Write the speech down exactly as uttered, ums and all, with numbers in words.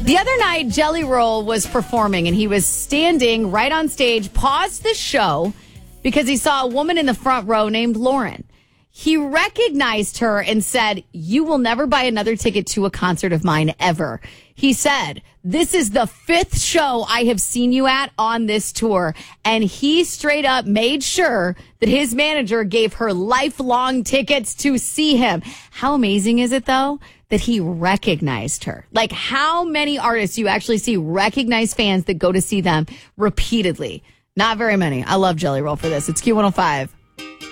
The other night, Jelly Roll was performing, and he was standing right on stage, paused the show because he saw a woman in the front row named Lauren. He recognized her and said, "You will never buy another ticket to a concert of mine ever." He said, "This is the fifth show I have seen you at on this tour." And he straight up made sure that his manager gave her lifelong tickets to see him. How amazing is it, though, that he recognized her? Like, how many artists you actually see recognize fans that go to see them repeatedly? Not very many. I love Jelly Roll for this. It's Q one oh five.